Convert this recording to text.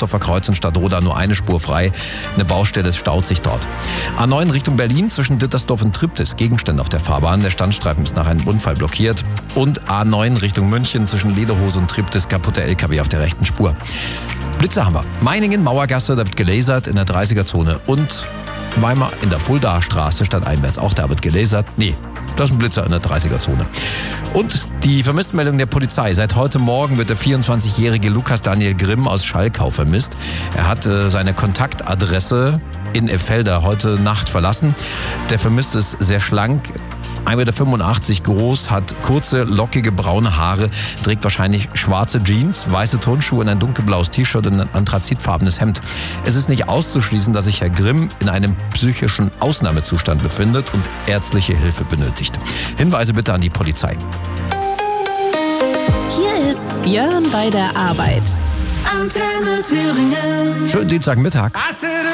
Wilmersdorfer Kreuz in Stadtroda nur eine Spur frei. Eine Baustelle staut sich dort. A9 Richtung Berlin zwischen Dittersdorf und Triptis. Gegenstände auf der Fahrbahn. Der Standstreifen ist nach einem Unfall blockiert. Und A9 Richtung München zwischen Lederhose und Triptis. Kaputter LKW auf der rechten Spur. Blitze haben wir. Meiningen, Mauergasse, da wird gelasert in der 30er-Zone. Und Weimar in der Fuldaer Straße stadteinwärts. Auch da wird gelasert. Nee, das ist ein Blitzer in der 30er-Zone. Und die Vermisstenmeldung der Polizei. Seit heute Morgen wird der 24-jährige Lukas Daniel Grimm aus Schalkau vermisst. Er hat seine Kontaktadresse in Effelder heute Nacht verlassen. Der Vermisste ist sehr schlank, 1,85 Meter groß, hat kurze, lockige braune Haare, trägt wahrscheinlich schwarze Jeans, weiße Turnschuhe und ein dunkelblaues T-Shirt und ein anthrazitfarbenes Hemd. Es ist nicht auszuschließen, dass sich Herr Grimm in einem psychischen Ausnahmezustand befindet und ärztliche Hilfe benötigt. Hinweise bitte an die Polizei. Hier ist Björn bei der Arbeit. Antenne Thüringen. Schönen Dienstagmittag.